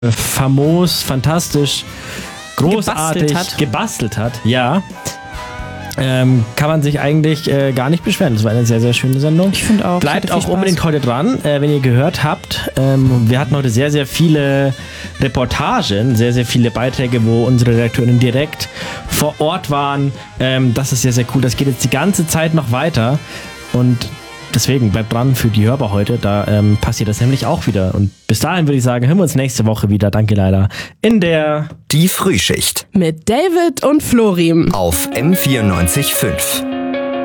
famos, fantastisch, großartig gebastelt hat. Ja. Kann man sich eigentlich gar nicht beschweren. Das war eine sehr, sehr schöne Sendung. Ich finde auch. Bleibt auch unbedingt heute dran, wenn ihr gehört habt. Wir hatten heute sehr, sehr viele Reportagen, sehr, sehr viele Beiträge, wo unsere Redakteurinnen direkt vor Ort waren. Das ist sehr, sehr cool. Das geht jetzt die ganze Zeit noch weiter. Und deswegen bleibt dran für die Hörbar heute. Da passiert das nämlich auch wieder. Und bis dahin würde ich sagen, hören wir uns nächste Woche wieder. Danke leider. In der Die Frühschicht mit David und Florim auf M94.5.